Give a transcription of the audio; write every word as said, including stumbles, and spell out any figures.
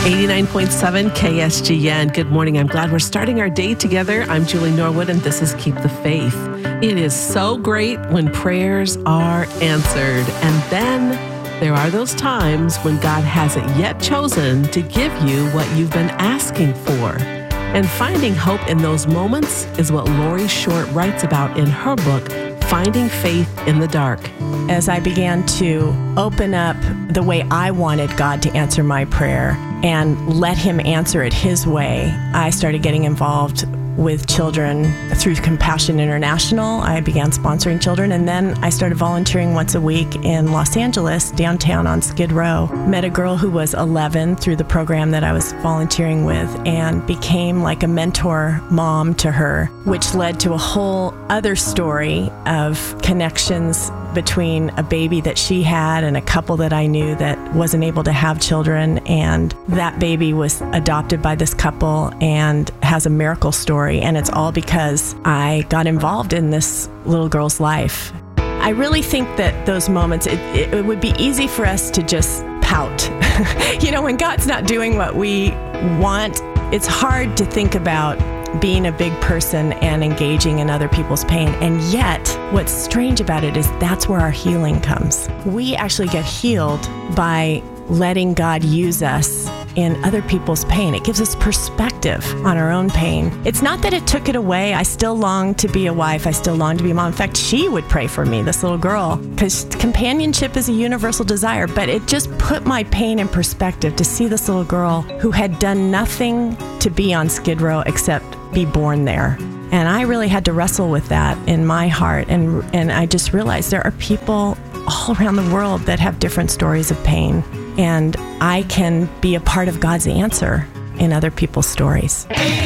eighty-nine point seven K S G N. Good morning. I'm glad we're starting our day together. I'm Julie Norwood, and this is Keep the Faith. It is so great when prayers are answered. And then there are those times when God hasn't yet chosen to give you what you've been asking for. And finding hope in those moments is what Lori Short writes about in her book, Finding Faith in the Dark. As I began to open up the way I wanted God to answer my prayer and let Him answer it His way, I started getting involved with children through Compassion International. I began sponsoring children, and then I started volunteering once a week in Los Angeles, downtown on Skid Row. Met a girl who was eleven through the program that I was volunteering with and became like a mentor mom to her, which led to a whole other story of connections between a baby that she had and a couple that I knew that wasn't able to have children. And that baby was adopted by this couple and has a miracle story. And it's all because I got involved in this little girl's life. I really think that those moments, it, it, it would be easy for us to just pout. You know, when God's not doing what we want, it's hard to think about being a big person and engaging in other people's pain. And yet, what's strange about it is that's where our healing comes. We actually get healed by letting God use us in other people's pain. It gives us perspective on our own pain. It's not that it took it away. I still long to be a wife. I still long to be a mom. In fact, she would pray for me, this little girl, because companionship is a universal desire. But it just put my pain in perspective to see this little girl who had done nothing to be on Skid Row except be born there. And I really had to wrestle with that in my heart. And and I just realized there are people all around the world that have different stories of pain. And I can be a part of God's answer in other people's stories.